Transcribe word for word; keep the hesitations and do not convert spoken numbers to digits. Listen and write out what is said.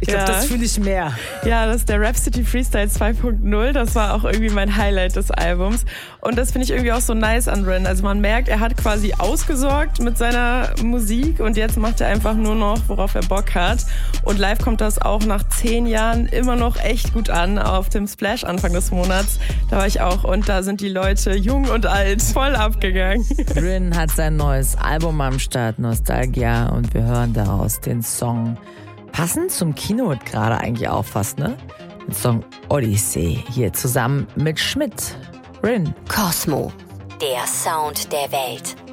Ich glaube, Ja. das fühle ich mehr. Ja, das ist der Rhapsody Freestyle zwei Punkt null. Das war auch irgendwie mein Highlight des Albums. Und das finde ich irgendwie auch so nice an Rin. Also man merkt, er hat quasi ausgesorgt mit seiner Musik und jetzt macht er einfach nur noch, worauf er Bock hat. Und live kommt das auch nach zehn Jahren immer noch echt gut an auf dem Splash Anfang des Monats. Da war ich auch und da sind die Leute jung und alt voll abgegangen. Rin hat sein neues Album am Start, Nostalgia, und wir hören daraus den Song passend zum Kino gerade eigentlich auch fast, ne? Den Song Odyssey, hier zusammen mit Schmidt. Rin. Cosmo, der Sound der Welt.